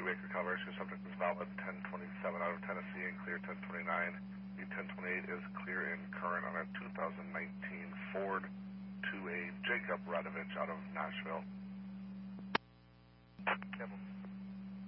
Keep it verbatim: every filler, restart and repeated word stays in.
Baker coverage. Your subject is valid ten twenty-seven out of Tennessee and clear ten twenty-nine. The ten twenty-eight is clear and current on a two thousand nineteen Ford to a Jacob Radovich out of Nashville. Capital.